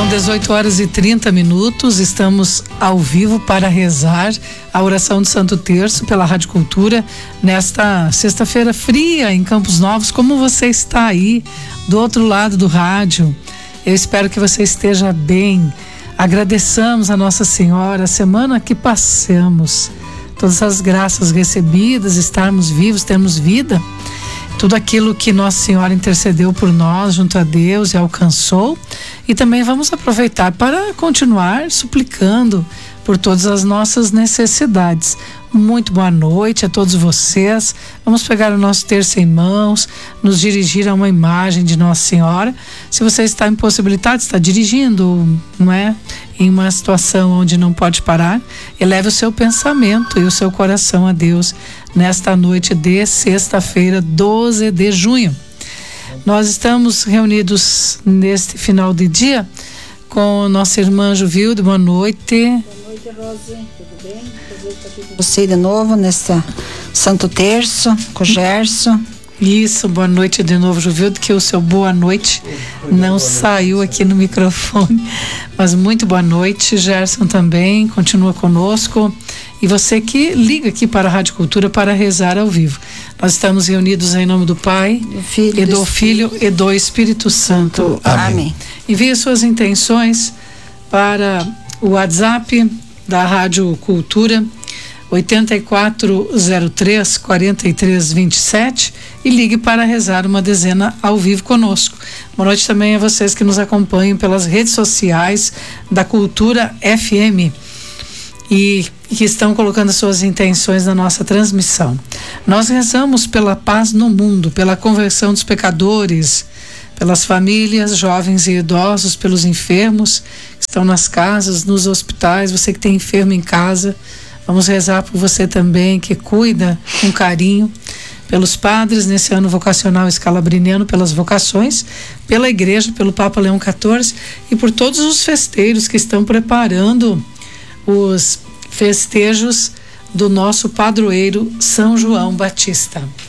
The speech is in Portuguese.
São 18 horas e 30 minutos, estamos ao vivo para rezar a oração do Santo Terço pela Rádio Cultura nesta sexta-feira fria em Campos Novos. Como você está aí do outro lado do rádio? Eu espero que você esteja bem. Agradeçamos a Nossa Senhora a semana que passamos, todas as graças recebidas, estarmos vivos, termos vida, tudo aquilo que Nossa Senhora intercedeu por nós junto a Deus e alcançou. E também vamos aproveitar para continuar suplicando por todas as nossas necessidades. Muito boa noite a todos vocês. Vamos pegar o nosso terço em mãos, nos dirigir a uma imagem de Nossa Senhora. Se você está impossibilitado, está dirigindo, não é? Em uma situação onde não pode parar, eleve o seu pensamento e o seu coração a Deus nesta noite de sexta-feira, 12 de junho. Nós estamos reunidos neste final de dia com nossa irmã Juvilde. Boa noite. Boa noite, Rose. Tudo bem? Prazer estar aqui com você de novo nesse Santo Terço, com o Gerson. Isso, boa noite de novo, Juvilde, que o seu boa noite não saiu aqui no microfone, mas muito boa noite. Gerson também continua conosco, e você que liga aqui para a Rádio Cultura para rezar ao vivo. Nós estamos reunidos em nome do Pai, do Filho e do Espírito Santo. Amém. Envie suas intenções para o WhatsApp da Rádio Cultura, 8403-4327, e ligue para rezar uma dezena ao vivo conosco. Boa noite também a vocês que nos acompanham pelas redes sociais da Cultura FM e que estão colocando suas intenções na nossa transmissão. Nós rezamos pela paz no mundo, pela conversão dos pecadores, pelas famílias, jovens e idosos, pelos enfermos que estão nas casas, nos hospitais. Você que tem enfermo em casa, vamos rezar por você também, que cuida com carinho, pelos padres nesse ano vocacional escalabriniano, pelas vocações, pela igreja, pelo Papa Leão XIV e por todos os festeiros que estão preparando os festejos do nosso padroeiro São João Batista.